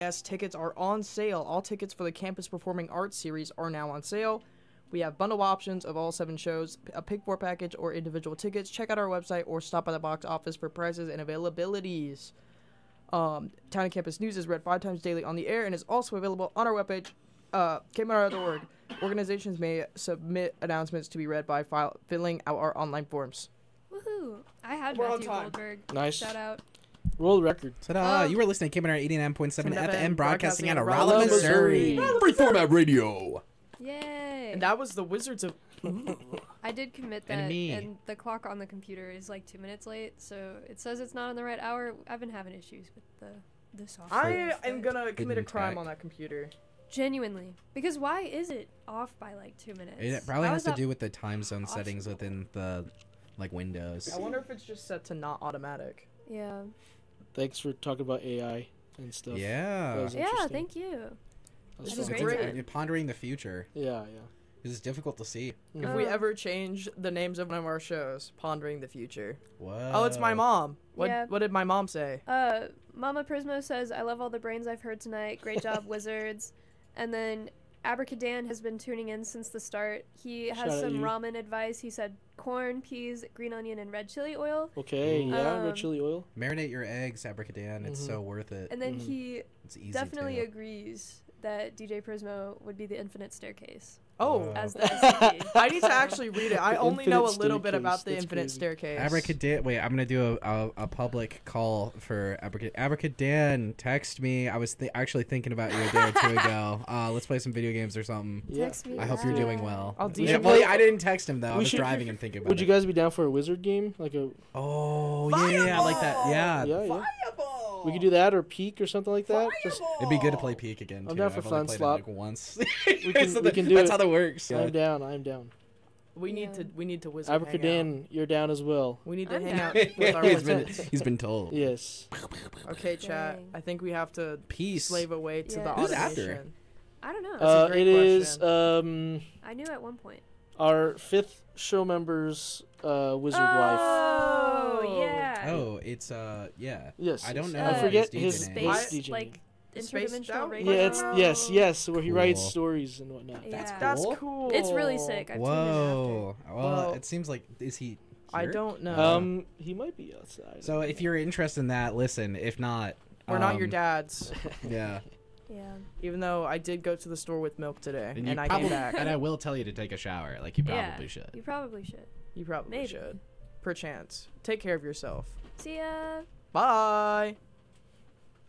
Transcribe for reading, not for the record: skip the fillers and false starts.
Yes, tickets are on sale. All tickets for the Campus Performing Arts series are now on sale. We have bundle options of all 7 shows, a pick 4 package, or individual tickets. Check out our website or stop by the box office for prices and availabilities. Town and Campus News is read 5 times daily on the air and is also available on our webpage, kmr.org. Organizations may submit announcements to be read by filling out our online forms. Woohoo! I had We're on Matthew time. Goldberg. Nice. Shout out. World record. Ta-da! Oh. You were listening to KMNR 89.7 FM, broadcasting out of Rolla, Rolla, Missouri. Missouri. Free format radio. Yay! And that was the Wizards of... I did commit that, And me. and the clock on the computer is like 2 minutes late, so it says it's not on the right hour. I've been having issues with the software. I am gonna commit a Hidden crime tech. on that computer. Genuinely. Because why is it off by like 2 minutes? It probably How has is to that do with the time zone awesome? settings within the Windows. I wonder if it's just set to not automatic. Yeah. Thanks for talking about AI and stuff. Yeah. That was Yeah, interesting. thank you. That was This This is is fun. great. great. Pondering the future. Yeah. This is difficult to see. If Mhm. we Oh. ever change the names of one of our shows, Pondering the Future. Whoa. Oh, it's my mom. What Yeah. What did my mom say? Mama Prismo says, I love all the brains I've heard tonight. Great job, Wizards. And then Abracadan has been tuning in since the start. He has Shout out some you. ramen advice. He said corn, peas, green onion, and red chili oil. Okay. Yeah. Um, Red chili oil. Marinate your eggs, Abracadan. It's Mhm. so worth it. And then Mhm. he It's easy definitely too. agrees that DJ Prismo would be the infinite staircase Oh, as the SCP. I need to actually read it. I only know a Infinite little bit about staircase, the that's Infinite crazy. Staircase. Abracadan. Wait, I'm gonna do a public call for Abracadan. Abracadan, text me. I was actually thinking about you a day or two ago. Let's play some video games or something. Yeah. Text me I hope you're now. doing well. I'll Yeah, DM well, you. I didn't text him though. I We was should- driving and thinking about Would it. you guys be down for a wizard game? Like a Oh yeah, I like that. Yeah. yeah. Fireball! We could do that or peak or something like that. Just It'd be good to play Peak again. I'm too. down for I've only fun played it, slot. like once. We can do That's it. how that works. I'm down. I'm down. We need Yeah. to wizard hang out. Abracadan, you're down as well. We need to I'm hang down. out with our he's been wizards. he's been told. Yes. Okay, chat. Dang. I think we have to Peace. slave away to Yeah. the Who's automation. after? I don't know. a great It is question. I knew at one point. our 5th show member's wizard wife. Oh, yeah. Oh, it's yeah. Yes. I don't know. I forget his his DJ name. his Space, DJ like, name. Space interdimensional Down? radio. Yeah, it's yes, where he writes Cool. stories and whatnot. Yeah. That's Cool. cool. It's really sick. I've tuned in Whoa. Well, Well, it seems like is he? I here? don't know. He might be outside. So if you're interested in that, listen. If not, We're not your dads. Yeah. after. Yeah. Even though I did go to the store with milk today, you and I probably- came back. And I will tell you to take a shower. Like you probably Yeah. should. You probably should. You probably Maybe. should. Perchance. Take care of yourself. See ya. Bye.